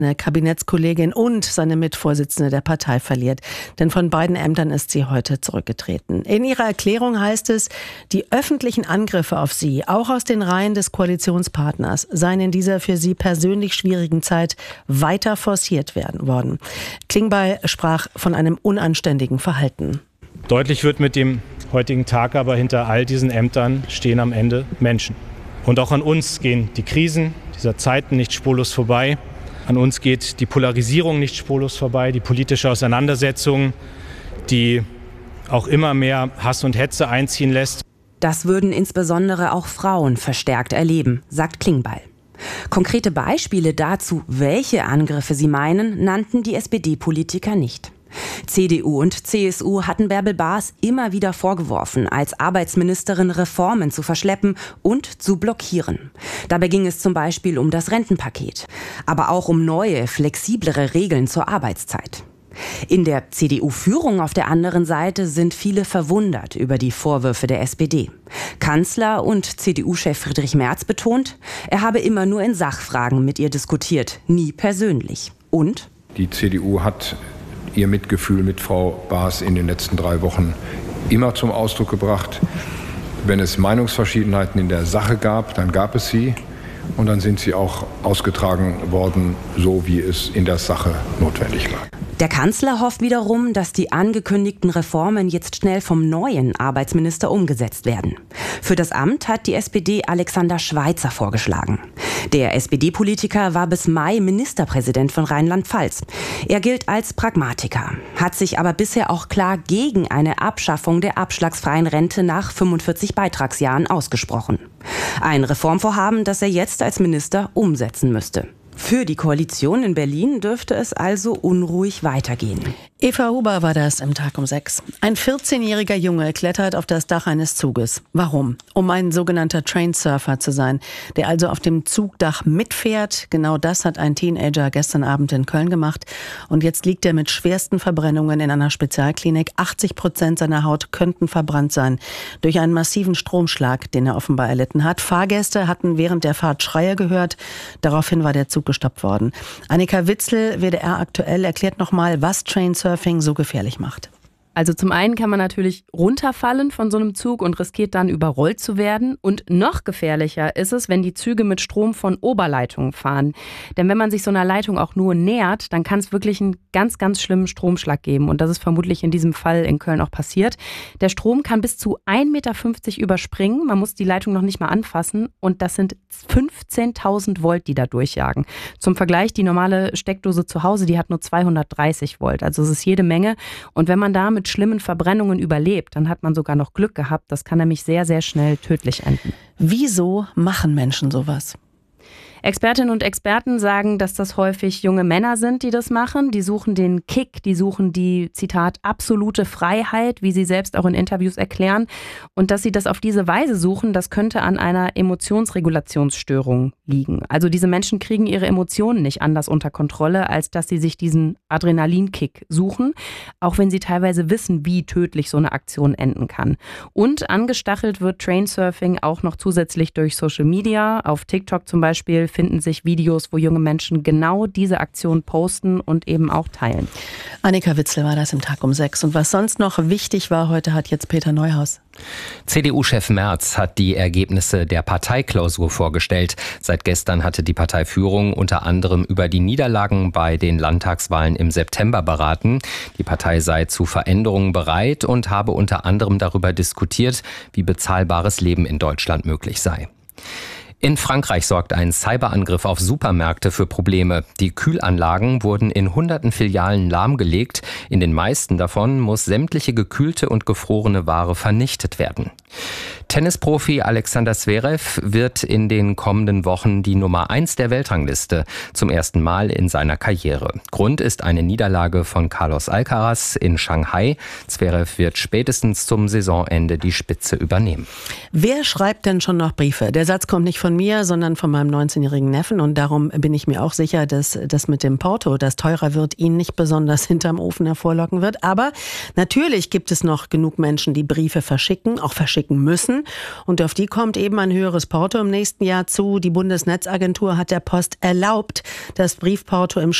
eine Kabinettskollegin und seine Mitvorsitzende der Partei verliert. Denn von beiden Ämtern ist sie heute zurückgetreten. In ihrer Erklärung heißt es, die öffentlichen Angriffe auf sie, auch aus den Reihen des Koalitionspartners, seien in dieser für sie persönlich schwierigen Zeit weiter forciert worden. Klingbeil sprach von einem unanständigen Verhalten. Deutlich wird mit dem heutigen Tag aber, hinter all diesen Ämtern stehen am Ende Menschen. Und auch an uns gehen die Krisen dieser Zeiten nicht spurlos vorbei. An uns geht die Polarisierung nicht spurlos vorbei, die politische Auseinandersetzung, die auch immer mehr Hass und Hetze einziehen lässt. Das würden insbesondere auch Frauen verstärkt erleben, sagt Klingbeil. Konkrete Beispiele dazu, welche Angriffe sie meinen, nannten die SPD-Politiker nicht. CDU und CSU hatten Bärbel Baas immer wieder vorgeworfen, als Arbeitsministerin Reformen zu verschleppen und zu blockieren. Dabei ging es zum Beispiel um das Rentenpaket, aber auch um neue, flexiblere Regeln zur Arbeitszeit. In der CDU-Führung auf der anderen Seite sind viele verwundert über die Vorwürfe der SPD. Kanzler und CDU-Chef Friedrich Merz betont, er habe immer nur in Sachfragen mit ihr diskutiert, nie persönlich. Und? Die CDU hat ihr Mitgefühl mit Frau Baas in den letzten 3 Wochen immer zum Ausdruck gebracht. Wenn es Meinungsverschiedenheiten in der Sache gab, dann gab es sie. Und dann sind sie auch ausgetragen worden, so wie es in der Sache notwendig war. Der Kanzler hofft wiederum, dass die angekündigten Reformen jetzt schnell vom neuen Arbeitsminister umgesetzt werden. Für das Amt hat die SPD Alexander Schweitzer vorgeschlagen. Der SPD-Politiker war bis Mai Ministerpräsident von Rheinland-Pfalz. Er gilt als Pragmatiker, hat sich aber bisher auch klar gegen eine Abschaffung der abschlagsfreien Rente nach 45 Beitragsjahren ausgesprochen. Ein Reformvorhaben, das er jetzt als Minister umsetzen müsste. Für die Koalition in Berlin dürfte es also unruhig weitergehen. Eva Huber war das im Tag um 6. Ein 14-jähriger Junge klettert auf das Dach eines Zuges. Warum? Um ein sogenannter Trainsurfer zu sein, der also auf dem Zugdach mitfährt. Genau das hat ein Teenager gestern Abend in Köln gemacht. Und jetzt liegt er mit schwersten Verbrennungen in einer Spezialklinik. 80% seiner Haut könnten verbrannt sein durch einen massiven Stromschlag, den er offenbar erlitten hat. Fahrgäste hatten während der Fahrt Schreie gehört. Daraufhin war der Zug gestoppt worden. Annika Witzel, WDR aktuell, erklärt nochmal, was Trainsurfing so gefährlich macht. Also zum einen kann man natürlich runterfallen von so einem Zug und riskiert dann überrollt zu werden. Und noch gefährlicher ist es, wenn die Züge mit Strom von Oberleitungen fahren. Denn wenn man sich so einer Leitung auch nur nähert, dann kann es wirklich einen ganz, ganz schlimmen Stromschlag geben. Und das ist vermutlich in diesem Fall in Köln auch passiert. Der Strom kann bis zu 1,50 Meter überspringen. Man muss die Leitung noch nicht mal anfassen. Und das sind 15.000 Volt, die da durchjagen. Zum Vergleich, die normale Steckdose zu Hause, die hat nur 230 Volt. Also es ist jede Menge. Und wenn man da mit schlimmen Verbrennungen überlebt, dann hat man sogar noch Glück gehabt. Das kann nämlich sehr, sehr schnell tödlich enden. Wieso machen Menschen sowas? Expertinnen und Experten sagen, dass das häufig junge Männer sind, die das machen. Die suchen den Kick, die suchen die, Zitat, absolute Freiheit, wie sie selbst auch in Interviews erklären. Und dass sie das auf diese Weise suchen, das könnte an einer Emotionsregulationsstörung liegen. Also diese Menschen kriegen ihre Emotionen nicht anders unter Kontrolle, als dass sie sich diesen Adrenalinkick suchen, auch wenn sie teilweise wissen, wie tödlich so eine Aktion enden kann. Und angestachelt wird Trainsurfing auch noch zusätzlich durch Social Media. Auf TikTok zum Beispiel finden sich Videos, wo junge Menschen genau diese Aktion posten und eben auch teilen. Annika Witzel war das im Tag um 6. Und was sonst noch wichtig war heute, hat jetzt Peter Neuhaus. CDU-Chef Merz hat die Ergebnisse der Parteiklausur vorgestellt. Seit gestern hatte die Parteiführung unter anderem über die Niederlagen bei den Landtagswahlen im September beraten. Die Partei sei zu Veränderungen bereit und habe unter anderem darüber diskutiert, wie bezahlbares Leben in Deutschland möglich sei. In Frankreich sorgt ein Cyberangriff auf Supermärkte für Probleme. Die Kühlanlagen wurden in hunderten Filialen lahmgelegt. In den meisten davon muss sämtliche gekühlte und gefrorene Ware vernichtet werden. Tennisprofi Alexander Zverev wird in den kommenden Wochen die Nummer 1 der Weltrangliste, zum ersten Mal in seiner Karriere. Grund ist eine Niederlage von Carlos Alcaraz in Shanghai. Zverev wird spätestens zum Saisonende die Spitze übernehmen. Wer schreibt denn schon noch Briefe? Der Satz kommt nicht von mir, sondern von meinem 19-jährigen Neffen. Und darum bin ich mir auch sicher, dass das mit dem Porto, das teurer wird, ihn nicht besonders hinterm Ofen hervorlocken wird. Aber natürlich gibt es noch genug Menschen, die Briefe verschicken, auch verschicken schicken müssen. Und auf die kommt eben ein höheres Porto im nächsten Jahr zu. Die Bundesnetzagentur hat der Post erlaubt, das Briefporto im